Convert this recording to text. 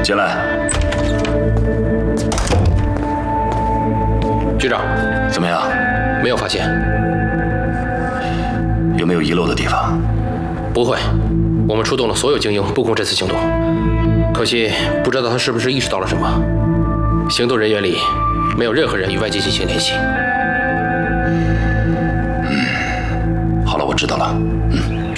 进来。 局长， 怎么样？ 没有发现。 有没有遗漏的地方？ 不会，我们出动了所有精英布控这次行动。可惜不知道他是不是意识到了什么。行动人员里没有任何人与外界进行联系。 好了，我知道了。